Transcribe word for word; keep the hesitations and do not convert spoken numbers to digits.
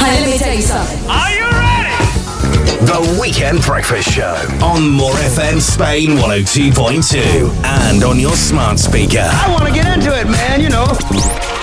Man, let me tell you something. Are you ready? The Weekend Breakfast Show on More F M Spain one oh two point two and on your smart speaker. I want to get into it, man, you know.